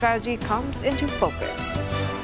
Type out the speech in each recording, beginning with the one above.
Strategy comes into focus.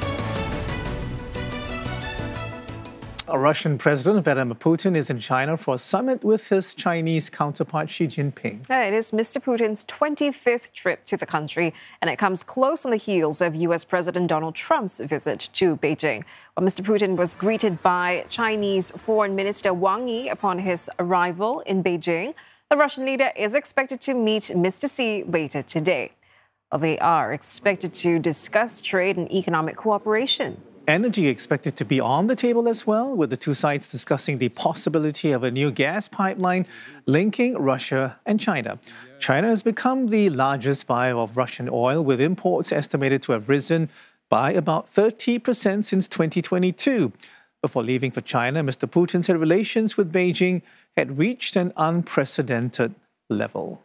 Russian President Vladimir Putin is in China for a summit with his Chinese counterpart Xi Jinping. It is Mr. Putin's 25th trip to the country, and it comes close on the heels of U.S. President Donald Trump's visit to Beijing. Well, Mr. Putin was greeted by Chinese Foreign Minister Wang Yi upon his arrival in Beijing. The Russian leader is expected to meet Mr. Xi later today. They are expected to discuss trade and economic cooperation. Energy expected to be on the table as well, with the two sides discussing the possibility of a new gas pipeline linking Russia and China. China has become the largest buyer of Russian oil, with imports estimated to have risen by about 30% since 2022. Before leaving for China, Mr. Putin said relations with Beijing had reached an unprecedented level.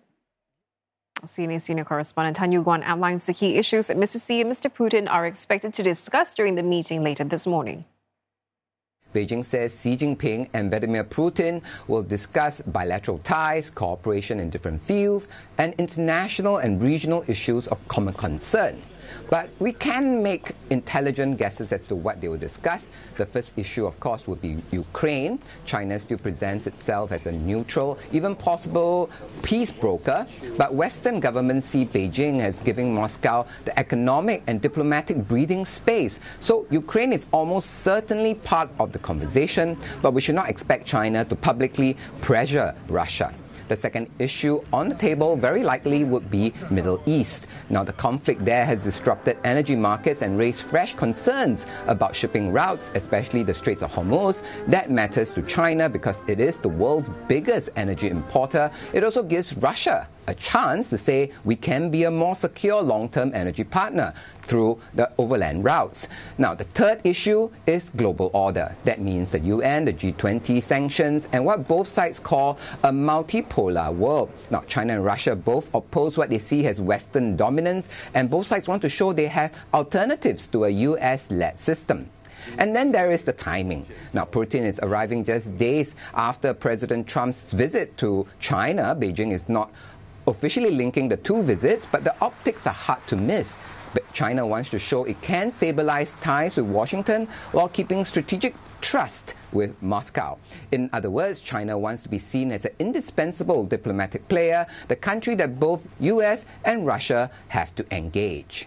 CNA senior correspondent Han Yu-guan outlines the key issues that Mr. Xi and Mr. Putin are expected to discuss during the meeting later this morning. Beijing says Xi Jinping and Vladimir Putin will discuss bilateral ties, cooperation in different fields, and international and regional issues of common concern. But we can make intelligent guesses as to what they will discuss. The first issue, of course, would be Ukraine. China still presents itself as a neutral, even possible peace broker. But Western governments see Beijing as giving Moscow the economic and diplomatic breathing space. So Ukraine is almost certainly part of the conversation, but we should not expect China to publicly pressure Russia. The second issue on the table very likely would be Middle East. Now, the conflict there has disrupted energy markets and raised fresh concerns about shipping routes, especially the Straits of Hormuz. That matters to China because it is the world's biggest energy importer. It also gives Russia a chance to say we can be a more secure long-term energy partner through the overland routes. Now, the third issue is global order. That means the UN, the G20 sanctions, and what both sides call a multipolar world. Now, China and Russia both oppose what they see as Western dominance, and both sides want to show they have alternatives to a US-led system. And then there is the timing. Now, Putin is arriving just days after President Trump's visit to China. Beijing is not officially linking the two visits, but the optics are hard to miss. But China wants to show it can stabilize ties with Washington while keeping strategic trust with Moscow. In other words, China wants to be seen as an indispensable diplomatic player, the country that both US and Russia have to engage.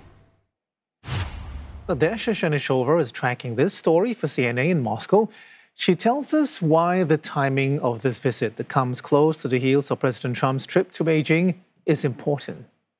Nadezhda Chernyshova is tracking this story for CNA in Moscow. She tells us why the timing of this visit that comes close to the heels of President Trump's trip to Beijing is important.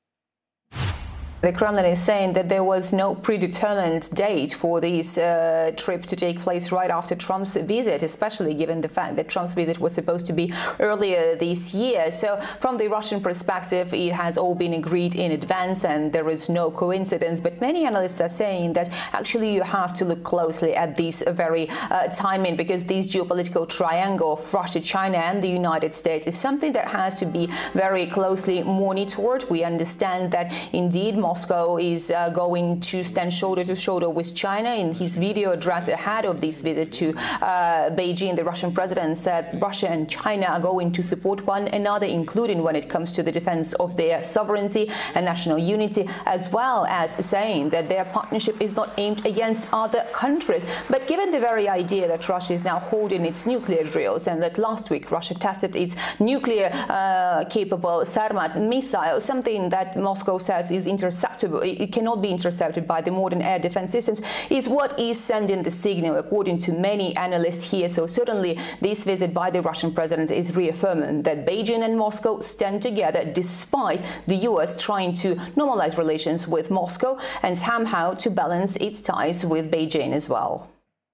The Kremlin is saying that there was no predetermined date for this trip to take place right after Trump's visit, especially given the fact that Trump's visit was supposed to be earlier this year. So from the Russian perspective, it has all been agreed in advance and there is no coincidence. But many analysts are saying that actually you have to look closely at this very timing, because this geopolitical triangle of Russia, China and the United States is something that has to be very closely monitored. We understand that indeed Moscow is going to stand shoulder to shoulder with China. In his video address ahead of this visit to Beijing, the Russian president said Russia and China are going to support one another, including when it comes to the defense of their sovereignty and national unity, as well as saying that their partnership is not aimed against other countries. But given the very idea that Russia is now holding its nuclear drills and that last week Russia tested its nuclear capable Sarmat missile, something that Moscow says is interceptable, it cannot be intercepted by the modern air defense systems, is what is sending the signal, according to many analysts here. So certainly this visit by the Russian president is reaffirming that Beijing and Moscow stand together despite the US trying to normalize relations with Moscow and somehow to balance its ties with Beijing as well.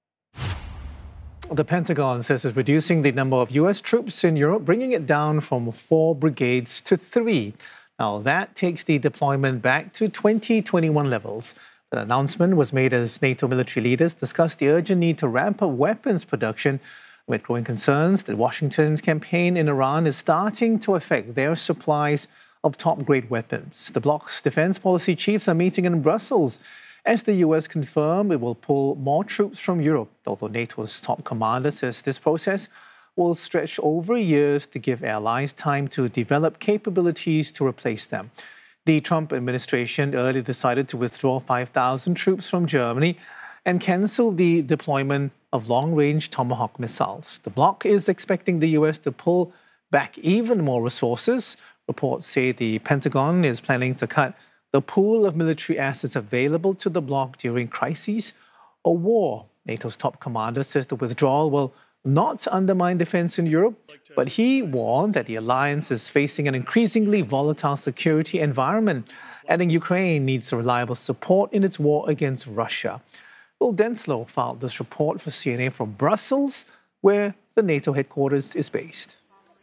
The Pentagon says it's reducing the number of US troops in Europe, bringing it down from 4 brigades to 3. Now, that takes the deployment back to 2021 levels. The announcement was made as NATO military leaders discussed the urgent need to ramp up weapons production amid growing concerns that Washington's campaign in Iran is starting to affect their supplies of top-grade weapons. The bloc's defense policy chiefs are meeting in Brussels as the US confirmed it will pull more troops from Europe, although NATO's top commander says this process will stretch over years to give allies time to develop capabilities to replace them. The Trump administration earlier decided to withdraw 5,000 troops from Germany and cancel the deployment of long-range Tomahawk missiles. The bloc is expecting the U.S. to pull back even more resources. Reports say the Pentagon is planning to cut the pool of military assets available to the bloc during crises or war. NATO's top commander says the withdrawal will not undermine defense in Europe, but he warned that the alliance is facing an increasingly volatile security environment, adding Ukraine needs reliable support in its war against Russia. Will Denslow filed this report for CNA from Brussels, where the NATO headquarters is based.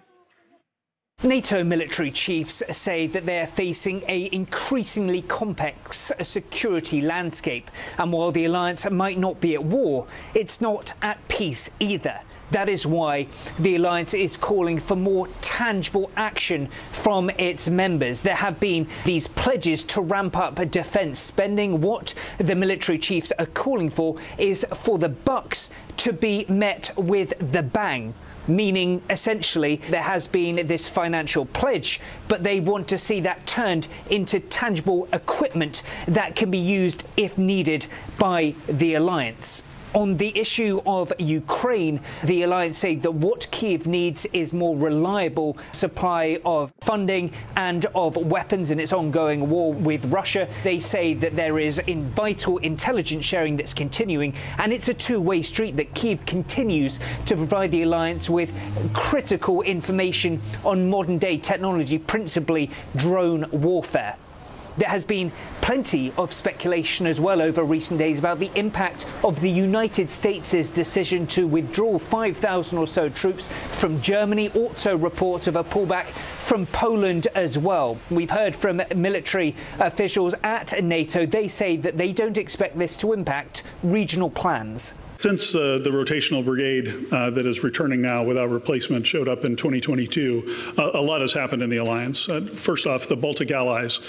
NATO military chiefs say that they are facing an increasingly complex security landscape. And while the alliance might not be at war, it's not at peace either. That is why the alliance is calling for more tangible action from its members. There have been these pledges to ramp up defence spending. What the military chiefs are calling for is for the bucks to be met with the bang. Meaning, essentially, there has been this financial pledge, but they want to see that turned into tangible equipment that can be used if needed by the alliance. On the issue of Ukraine, the alliance said that what Kyiv needs is more reliable supply of funding and of weapons in its ongoing war with Russia. They say that there is vital intelligence sharing that's continuing, and it's a two-way street that Kyiv continues to provide the alliance with critical information on modern-day technology, principally drone warfare. There has been plenty of speculation as well over recent days about the impact of the United States' decision to withdraw 5,000 or so troops from Germany. Also reports of a pullback from Poland as well. We've heard from military officials at NATO. They say that they don't expect this to impact regional plans. Since the rotational brigade that is returning now without replacement showed up in 2022, a lot has happened in the alliance. First off, the Baltic allies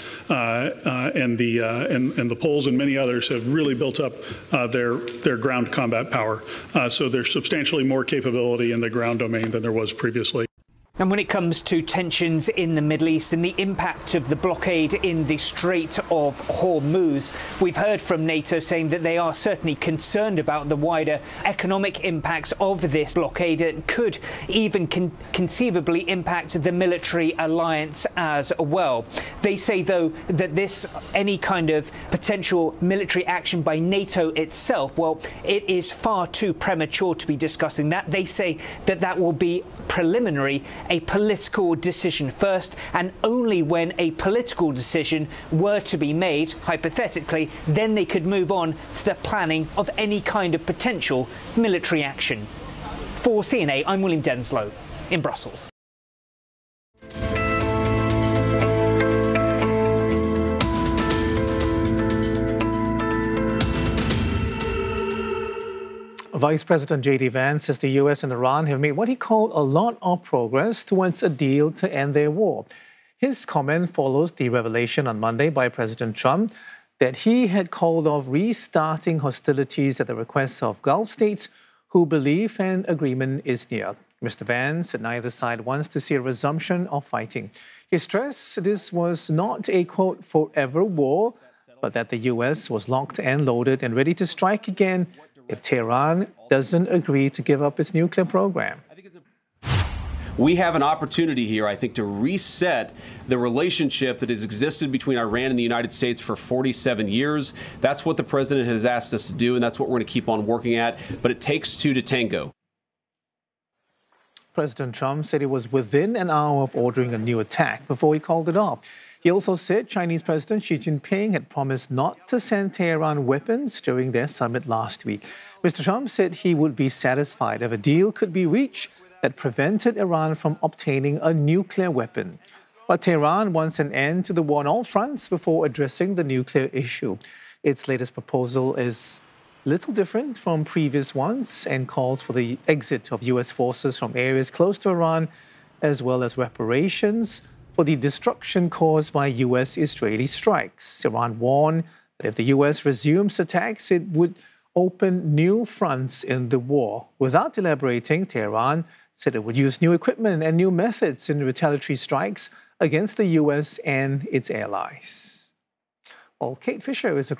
and the Poles and many others have really built up their ground combat power. So there's substantially more capability in the ground domain than there was previously. And when it comes to tensions in the Middle East and the impact of the blockade in the Strait of Hormuz, we've heard from NATO saying that they are certainly concerned about the wider economic impacts of this blockade. It could even conceivably impact the military alliance as well. They say, though, that any kind of potential military action by NATO itself, well, it is far too premature to be discussing that. They say that that will be preliminary, a political decision first, and only when a political decision were to be made, hypothetically, then they could move on to the planning of any kind of potential military action. For CNA, I'm William Denslow in Brussels. Vice President J.D. Vance says the U.S. and Iran have made what he called a lot of progress towards a deal to end their war. His comment follows the revelation on Monday by President Trump that he had called off restarting hostilities at the request of Gulf states who believe an agreement is near. Mr. Vance said neither side wants to see a resumption of fighting. He stressed this was not a, quote, forever war, but that the U.S. was locked and loaded and ready to strike again if Tehran doesn't agree to give up its nuclear program. We have an opportunity here, I think, to reset the relationship that has existed between Iran and the United States for 47 years. That's what the president has asked us to do, and that's what we're going to keep on working at. But it takes two to tango. President Trump said it was within an hour of ordering a new attack before he called it off. He also said Chinese President Xi Jinping had promised not to send Tehran weapons during their summit last week. Mr. Trump said he would be satisfied if a deal could be reached that prevented Iran from obtaining a nuclear weapon. But Tehran wants an end to the war on all fronts before addressing the nuclear issue. Its latest proposal is little different from previous ones and calls for the exit of U.S. forces from areas close to Iran, as well as reparations for the destruction caused by U.S.-Israeli strikes. Iran warned that if the U.S. resumes attacks, it would open new fronts in the war. Without elaborating, Tehran said it would use new equipment and new methods in retaliatory strikes against the US and its allies. Well, Kate Fisher is across